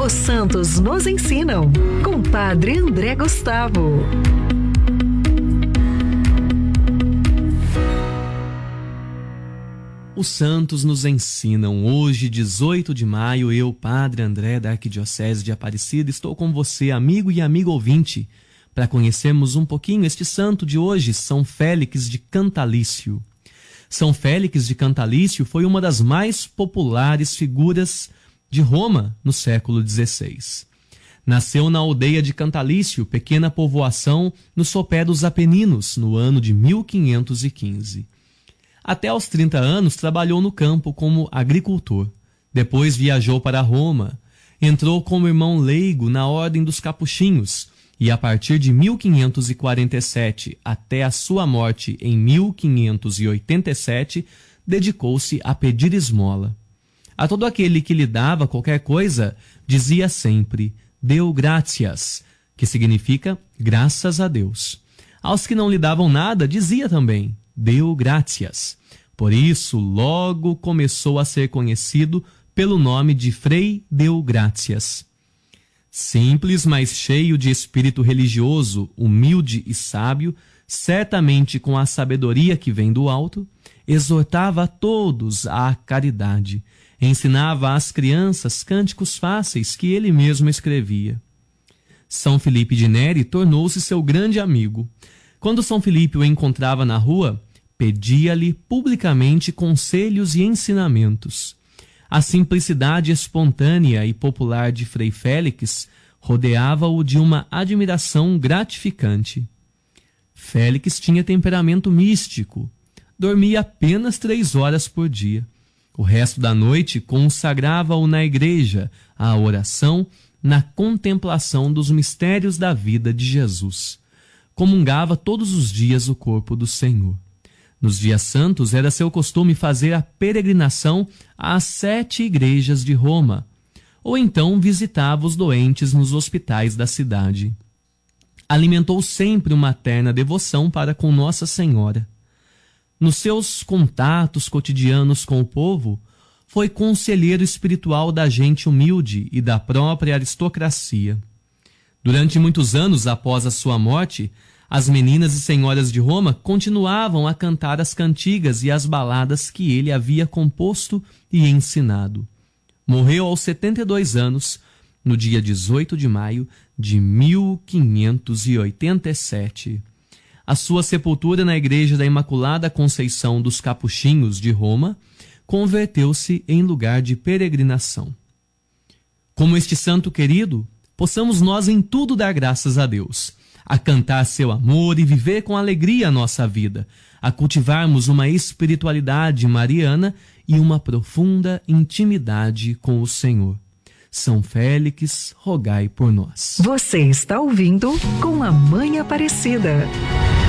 Os santos nos ensinam, com Padre André Gustavo. Os santos nos ensinam. Hoje, 18 de maio, eu, Padre André, da Arquidiocese de Aparecida, estou com você, amigo e amigo ouvinte, para conhecermos um pouquinho este santo de hoje, São Félix de Cantalício. São Félix de Cantalício foi uma das mais populares figuras de Roma no século XVI. Nasceu na aldeia de Cantalício, pequena povoação no sopé dos Apeninos, no ano de 1515. Até aos 30 anos trabalhou no campo como agricultor. Depois viajou para Roma, entrou como irmão leigo na Ordem dos Capuchinhos e a partir de 1547 até a sua morte em 1587 dedicou-se a pedir esmola. A todo aquele que lhe dava qualquer coisa, dizia sempre, Deu gratias, que significa graças a Deus. Aos que não lhe davam nada, dizia também, Deu gratias. Por isso, logo começou a ser conhecido pelo nome de Frei Deu gratias. Simples, mas cheio de espírito religioso, humilde e sábio, certamente com a sabedoria que vem do alto, exortava a todos à caridade, ensinava às crianças cânticos fáceis que ele mesmo escrevia. São Filipe de Neri tornou-se seu grande amigo. Quando São Filipe o encontrava na rua, pedia-lhe publicamente conselhos e ensinamentos. A simplicidade espontânea e popular de Frei Félix rodeava-o de uma admiração gratificante. Félix tinha temperamento místico. Dormia apenas 3 horas por dia. O resto da noite consagrava-o na igreja, à oração, na contemplação dos mistérios da vida de Jesus. Comungava todos os dias o corpo do Senhor. Nos dias santos era seu costume fazer a peregrinação às 7 igrejas de Roma, ou então visitava os doentes nos hospitais da cidade. Alimentou sempre uma terna devoção para com Nossa Senhora. Nos seus contatos cotidianos com o povo, foi conselheiro espiritual da gente humilde e da própria aristocracia. Durante muitos anos após a sua morte, as meninas e senhoras de Roma continuavam a cantar as cantigas e as baladas que ele havia composto e ensinado. Morreu aos 72 anos, no dia 18 de maio de 1587. A sua sepultura na Igreja da Imaculada Conceição dos Capuchinhos de Roma converteu-se em lugar de peregrinação. Como este santo querido, possamos nós em tudo dar graças a Deus, a cantar seu amor e viver com alegria a nossa vida, a cultivarmos uma espiritualidade mariana e uma profunda intimidade com o Senhor. São Félix, rogai por nós. Você está ouvindo Com a Mãe Aparecida.